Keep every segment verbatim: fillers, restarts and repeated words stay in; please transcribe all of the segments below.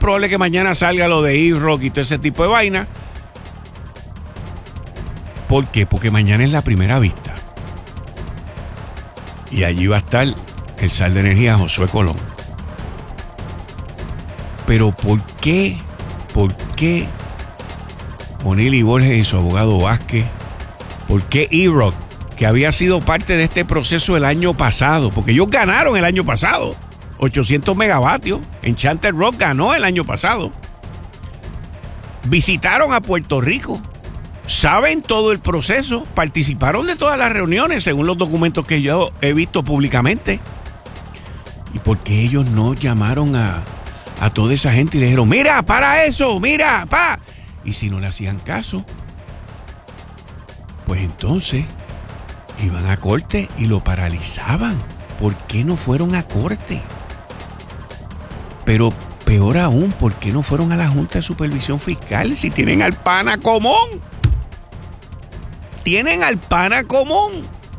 probable que mañana salga lo de E-Rock y todo ese tipo de vaina. ¿Por qué? Porque mañana es la primera vista. Y allí va a estar el zar de energía Josué Colón. Pero ¿por qué? ¿Por qué O'Neill y Borges y su abogado Vázquez? ¿Por qué E-Rock, que había sido parte de este proceso el año pasado? Porque ellos ganaron el año pasado. ochocientos megavatios. Enchanted Rock ganó el año pasado. Visitaron a Puerto Rico. Saben todo el proceso. Participaron de todas las reuniones, según los documentos que yo he visto públicamente. ¿Y por qué ellos no llamaron a, a toda esa gente y le dijeron, mira, para eso, mira, pa? Y si no le hacían caso, pues entonces iban a corte y lo paralizaban. ¿Por qué no fueron a corte? Pero peor aún, ¿por qué no fueron a la Junta de Supervisión Fiscal si tienen al pana común? Tienen al pana común.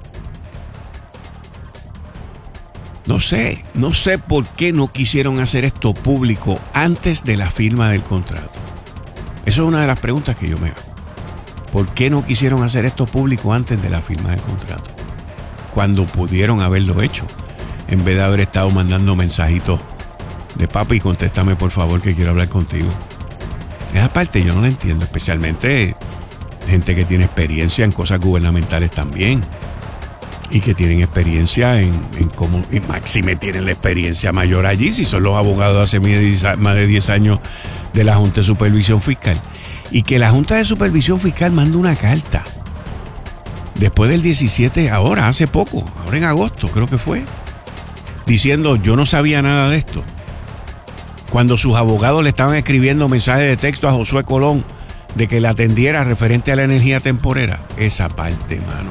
No sé, no sé por qué no quisieron hacer esto público antes de la firma del contrato. Eso es una de las preguntas que yo me hago. ¿Por qué no quisieron hacer esto público antes de la firma del contrato? Cuando pudieron haberlo hecho, en vez de haber estado mandando mensajitos de papi, contéstame por favor que quiero hablar contigo. Esa parte yo no la entiendo, especialmente gente que tiene experiencia en cosas gubernamentales también y que tienen experiencia en, en cómo, y máxime tienen la experiencia mayor allí, si son los abogados hace más de diez años de la Junta de Supervisión Fiscal. Y que la Junta de Supervisión Fiscal manda una carta después del diecisiete, ahora, hace poco, ahora en agosto creo que fue, diciendo yo no sabía nada de esto. Cuando sus abogados le estaban escribiendo mensajes de texto a Josué Colón de que le atendiera referente a la energía temporera. Esa parte, mano,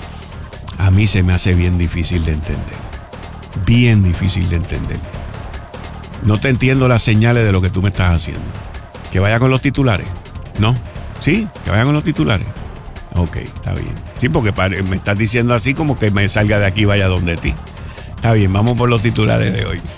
a mí se me hace bien difícil de entender. Bien difícil de entender. No te entiendo las señales de lo que tú me estás haciendo. Que vaya con los titulares. ¿No? ¿Sí? Que vaya con los titulares. Ok, está bien. Sí, porque me estás diciendo así como que me salga de aquí y vaya donde ti. Está bien, vamos por los titulares de hoy.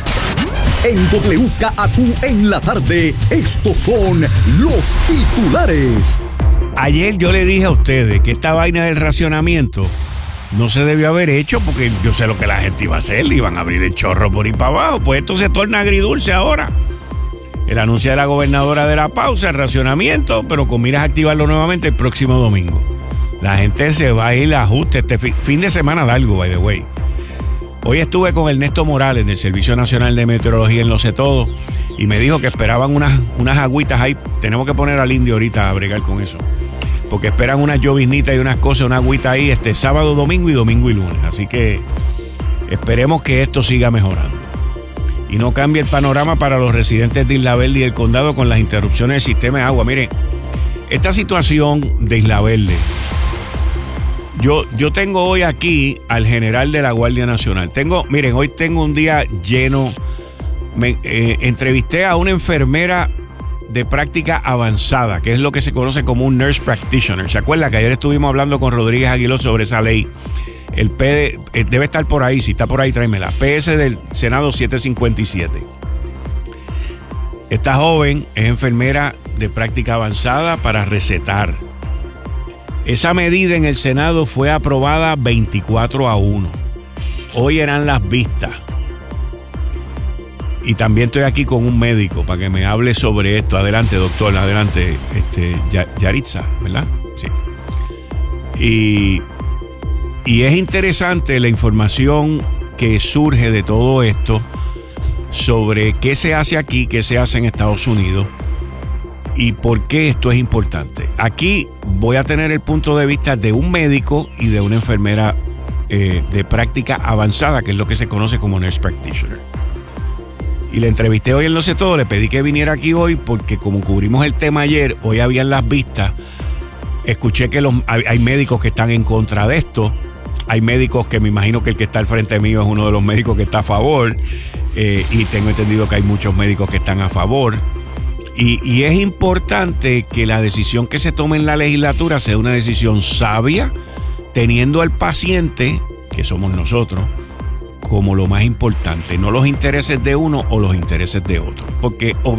En W K A Q en la tarde, estos son los titulares. Ayer yo le dije a ustedes que esta vaina del racionamiento no se debió haber hecho porque yo sé lo que la gente iba a hacer, le iban a abrir el chorro por ahí para abajo. Pues esto se torna agridulce ahora. El anuncio de la gobernadora de la pausa, el racionamiento, pero con miras a activarlo nuevamente el próximo domingo. La gente se va a ir a ajuste este fin, fin de semana largo, by the way. Hoy estuve con Ernesto Morales del Servicio Nacional de Meteorología en Lo Sé Todo y me dijo que esperaban unas, unas agüitas ahí. Tenemos que poner al indio ahorita a bregar con eso. Porque esperan unas lloviznitas y unas cosas, una agüita ahí este sábado, domingo y domingo y lunes. Así que esperemos que esto siga mejorando. Y no cambie el panorama para los residentes de Isla Verde y el condado con las interrupciones del sistema de agua. Miren, esta situación de Isla Verde, yo, yo tengo hoy aquí al general de la Guardia Nacional. Tengo, miren, hoy tengo un día lleno. Me eh, entrevisté a una enfermera de práctica avanzada, que es lo que se conoce como un nurse practitioner. ¿Se acuerda que ayer estuvimos hablando con Rodríguez Aguiló sobre esa ley? El P D, eh, debe estar por ahí, si está por ahí tráemela. P S del Senado setecientos cincuenta y siete. Esta joven es enfermera de práctica avanzada para recetar. Esa medida en el Senado fue aprobada veinticuatro a uno. Hoy eran las vistas. Y también estoy aquí con un médico para que me hable sobre esto. Adelante, doctor, adelante, este, Yaritza, ¿verdad? Sí. Y, y es interesante la información que surge de todo esto sobre qué se hace aquí, qué se hace en Estados Unidos y por qué esto es importante. Aquí voy a tener el punto de vista de un médico y de una enfermera eh, de práctica avanzada, que es lo que se conoce como nurse practitioner. Y le entrevisté hoy en Lo Sé Todo, le pedí que viniera aquí hoy porque como cubrimos el tema ayer, hoy habían las vistas, escuché que los, hay, hay médicos que están en contra de esto, hay médicos que me imagino que el que está al frente mío es uno de los médicos que está a favor, eh, y tengo entendido que hay muchos médicos que están a favor, y, y es importante que la decisión que se tome en la legislatura sea una decisión sabia, teniendo al paciente, que somos nosotros, como lo más importante, no los intereses de uno o los intereses de otro, porque obviamente